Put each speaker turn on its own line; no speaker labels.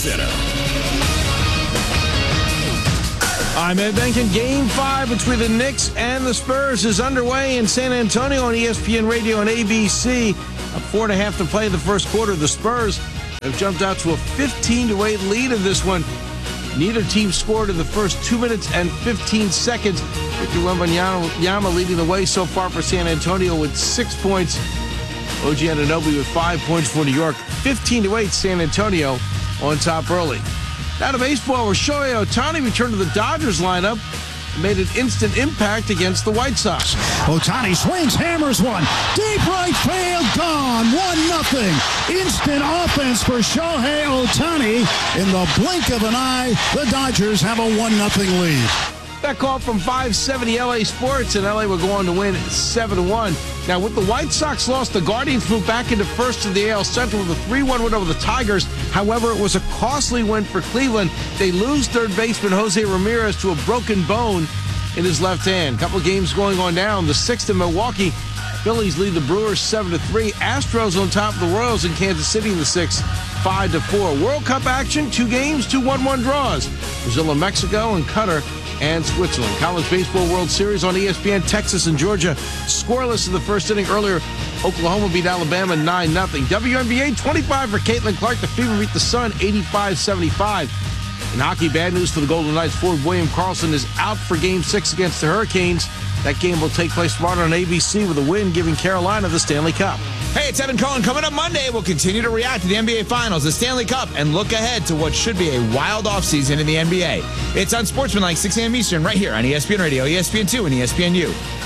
Center.
I'm Ed Benkin. Game 5 between the Knicks and the Spurs is underway in San Antonio on ESPN Radio and ABC. A 4.5 to play in the first quarter. The Spurs have jumped out to a 15-8 lead in this one. Neither team scored in the first 2 minutes and 15 seconds. Victor Wembanyama leading the way so far for San Antonio with 6 points. OG Anunoby with 5 points for New York. 15-8 San Antonio on top early. Now to baseball, where Shohei Ohtani returned to the Dodgers lineup and made an instant impact against the White Sox.
Ohtani swings, hammers one. Deep right field, gone. 1-0. Instant offense for Shohei Ohtani. In the blink of an eye, the Dodgers have a 1-0 lead.
That call from 570 LA Sports, and LA will go on to win 7-1. Now, with the White Sox loss, the Guardians moved back into first of the AL Central with a 3-1 win over the Tigers. However, it was a costly win for Cleveland. They lose third baseman Jose Ramirez to a broken bone in his left hand. Couple of games going on now. In the 6th in Milwaukee, Phillies lead the Brewers 7-3. Astros on top of the Royals in Kansas City in the 6th, 5-4. World Cup action, 2 games, 2 1-1 draws. Brazil and Mexico and Qatar and Switzerland. College Baseball World Series on ESPN. Texas and Georgia scoreless in the first inning. Earlier, Oklahoma beat Alabama 9-0. WNBA 25 for Caitlin Clark. The Fever beat the Sun 85-75. In hockey, bad news for the Golden Knights. Forward William Karlsson is out for Game 6 against the Hurricanes. That game will take place tomorrow on ABC with a win giving Carolina the Stanley Cup.
Hey, it's Evan Cohen. Coming up Monday, we'll continue to react to the NBA Finals, the Stanley Cup, and look ahead to what should be a wild offseason in the NBA. It's on Sportsmanlike, 6 a.m. Eastern, right here on ESPN Radio, ESPN2, and ESPNU.